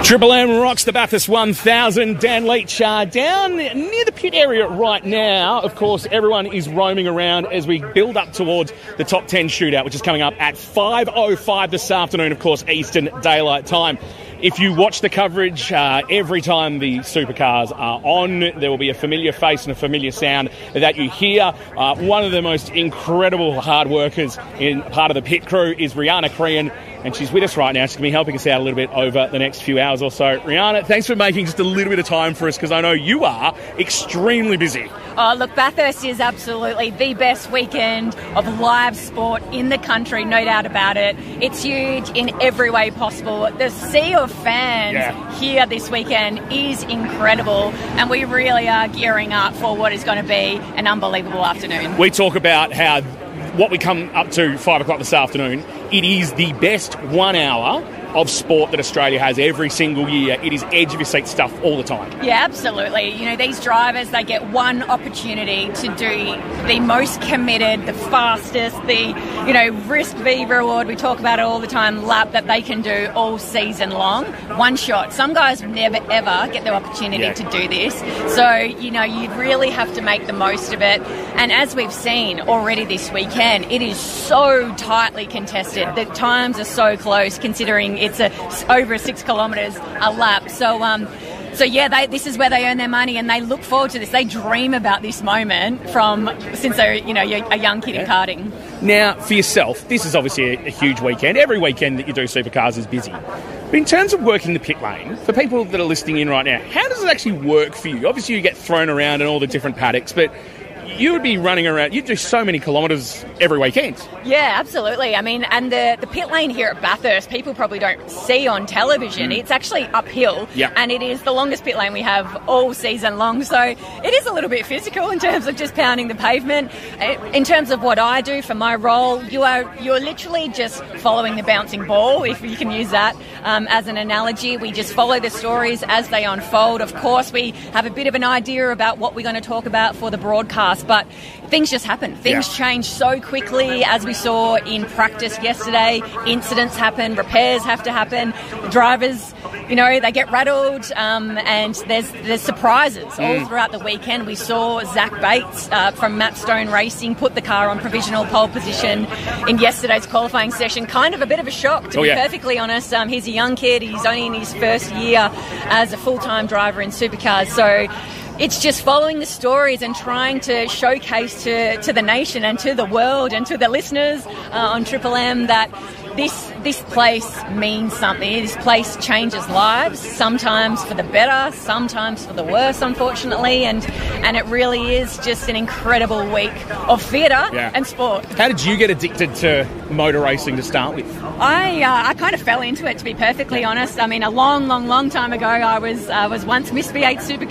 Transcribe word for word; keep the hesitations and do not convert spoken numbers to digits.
Triple M rocks the Bathurst one thousand. Dan Leach uh, down near the pit area right now. Of course, everyone is roaming around as we build up towards the top ten shootout, which is coming up at five oh five this afternoon, of course, Eastern Daylight Time. If you watch the coverage, uh, every time the supercars are on, there will be a familiar face and a familiar sound that you hear. Uh, one of the most incredible hard workers in part of the pit crew is Rihanna Crean, and she's with us right now. She's going to be helping us out a little bit over the next few hours or so. Rihanna, thanks for making just a little bit of time for us, because I know you are extremely busy. Oh, look, Bathurst is absolutely the best weekend of live sport in the country, no doubt about it. It's huge in every way possible. The sea of fans yeah. here this weekend is incredible, and we really are gearing up for what is going to be an unbelievable afternoon. We talk about how what we come up to five o'clock this afternoon, it is the best one hour of sport that Australia has every single year. It is edge of your seat stuff all the time. Yeah, absolutely. You know, these drivers, they get one opportunity to do the most committed, the fastest, the, you know, risk v reward, we talk about it all the time, lap that they can do all season long. One shot. Some guys never ever get the opportunity yeah. to do this. So, you know, you really have to make the most of it. And as we've seen already this weekend, it is so tightly contested. The times are so close, considering it's a, over six kilometres a lap. So, um, so yeah, they, this is where they earn their money, and they look forward to this. They dream about this moment from since they're, you know, a young kid yeah. in karting. Now, for yourself, this is obviously a, a huge weekend. Every weekend that you do supercars is busy. But in terms of working the pit lane, for people that are listening in right now, how does it actually work for you? Obviously, you get thrown around in all the different paddocks, but you would be running around, you'd do so many kilometres every weekend. Yeah, absolutely. I mean, and the, the pit lane here at Bathurst, people probably don't see on television. Mm. It's actually uphill, yep. and it is the longest pit lane we have all season long. So it is a little bit physical in terms of just pounding the pavement. In terms of what I do for my role, you are you're literally just following the bouncing ball, if you can use that um, as an analogy. We just follow the stories as they unfold. Of course, we have a bit of an idea about what we're going to talk about for the broadcast, but things just happen. Things yeah. change so quickly, as we saw in practice yesterday. Incidents happen, repairs have to happen. The drivers, you know, they get rattled, um, and there's there's surprises mm. all throughout the weekend. We saw Zach Bates uh, from Mapstone Racing put the car on provisional pole position in yesterday's qualifying session. Kind of a bit of a shock, to oh, be yeah. perfectly honest. Um, he's a young kid. He's only in his first year as a full-time driver in supercars. So it's just following the stories and trying to showcase to, to the nation and to the world and to the listeners uh, on Triple M that this this place means something. This place changes lives, sometimes for the better, sometimes for the worse, unfortunately, and and it really is just an incredible week of theatre yeah. and sport. How did you get addicted to motor racing to start with? I uh, I kind of fell into it, to be perfectly honest. I mean, a long, long, long time ago, I was uh, was once Miss V eight Super